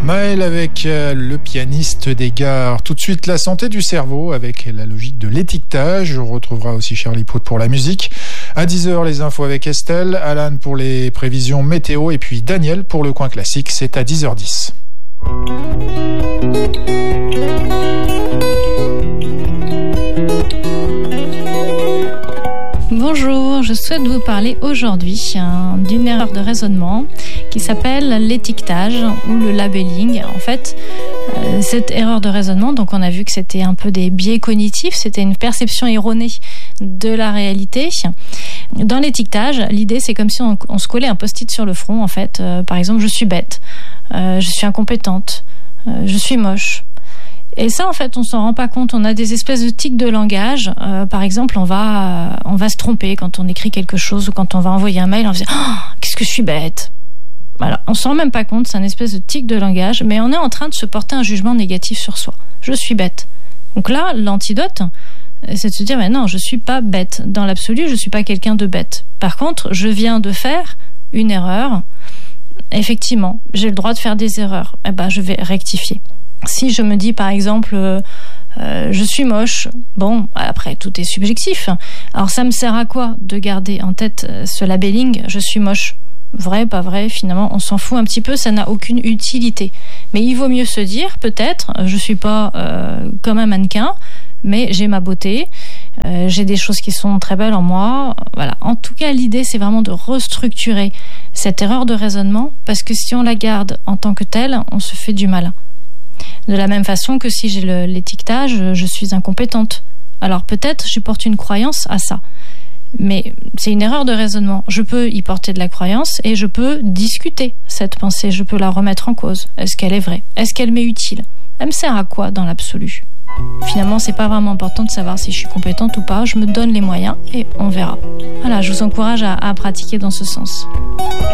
Maël avec le pianiste des gares. Tout de suite, la santé du cerveau avec la logique de l'étiquetage. On retrouvera aussi Charlie Prout pour la musique. À 10h, les infos avec Estelle, Alan pour les prévisions météo et puis Daniel pour le coin classique. C'est à 10h10. Bonjour, je souhaite vous parler aujourd'hui d'une erreur de raisonnement qui s'appelle l'étiquetage ou le labeling. En fait, cette erreur de raisonnement, donc on a vu que c'était un peu des biais cognitifs, c'était une perception erronée de la réalité. Dans l'étiquetage, l'idée c'est comme si on se collait un post-it sur le front en fait. Par exemple, je suis bête, je suis incompétente, je suis moche. Et ça, en fait, on s'en rend pas compte. On a des espèces de tics de langage. Par exemple, on va se tromper quand on écrit quelque chose ou quand on va envoyer un mail. On va se dire « qu'est-ce que je suis bête !» Voilà, on s'en rend même pas compte. C'est un espèce de tic de langage. Mais on est en train de se porter un jugement négatif sur soi. Je suis bête. Donc là, l'antidote, c'est de se dire « mais non, je suis pas bête. Dans l'absolu, je suis pas quelqu'un de bête. Par contre, je viens de faire une erreur. Effectivement, j'ai le droit de faire des erreurs. Eh ben, je vais rectifier. » Si je me dis par exemple je suis moche, bon après tout est subjectif. Alors ça me sert à quoi de garder en tête ce labeling je suis moche? Vrai, pas vrai, finalement on s'en fout un petit peu, ça n'a aucune utilité. Mais il vaut mieux se dire peut-être je suis pas comme un mannequin, mais j'ai ma beauté, j'ai des choses qui sont très belles en moi. Voilà. En tout cas, l'idée c'est vraiment de restructurer cette erreur de raisonnement parce que si on la garde en tant que telle, on se fait du mal. De la même façon que si j'ai l'étiquetage, je suis incompétente. Alors peut-être je porte une croyance à ça. Mais c'est une erreur de raisonnement. Je peux y porter de la croyance et je peux discuter cette pensée. Je peux la remettre en cause. Est-ce qu'elle est vraie? Est-ce qu'elle m'est utile? Elle me sert à quoi dans l'absolu? Finalement, c'est pas vraiment important de savoir si je suis compétente ou pas. Je me donne les moyens et on verra. Voilà, je vous encourage à pratiquer dans ce sens.